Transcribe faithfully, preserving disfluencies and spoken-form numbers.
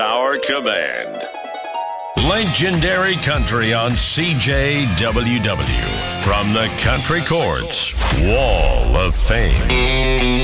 our command. Legendary Country on C J W W. From the Country Courts Wall of Fame.